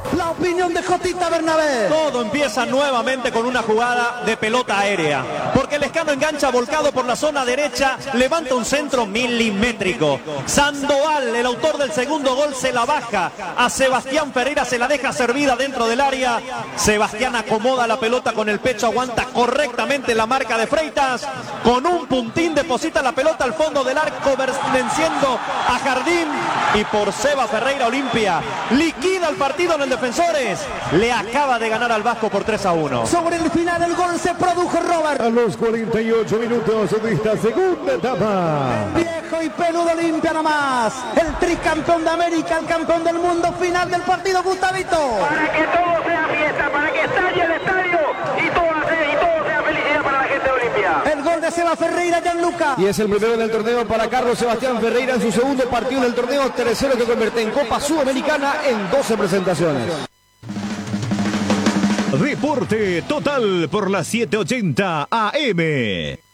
La opinión de Jotita Bernabé. Todo empieza nuevamente con una jugada de pelota aérea, porque el Lescano engancha volcado por la zona derecha, levanta un centro milimétrico. Sandoval, el autor del segundo gol, se la baja a Sebastián Ferreira, se la deja servida dentro del área. Sebastián acomoda la pelota con el pecho, aguanta correctamente la marca de Freitas, con un puntín deposita la pelota al fondo del arco, venciendo a Jardín, y por Seba Ferreira Olimpia liquida el partido en el Defensores, le acaba de ganar al Vasco por 3-1. Sobre el final el gol se produjo, Robert. A los 48 minutos de esta segunda etapa. Viejo y peludo Olimpia nomás. El tricampeón de América, el campeón del mundo, final del partido, Gustavito. Para que todo sea fiesta, para que estalle el estadio y todo sea felicidad para la gente de Olimpia. El gol de Seba Ferreira, Gianluca. Y es el primero del torneo para Carlos Sebastián Ferreira en su segundo partido del torneo, tercero que convierte en Copa Sudamericana en 12 presentaciones. Deporte Total por la 780 AM.